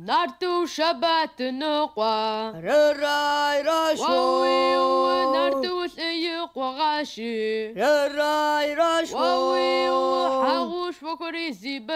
نارتو شبات نقوى رراي واوي راشو نارتو سيق وغاشي رراي راشو واوي حاغوش وكريزي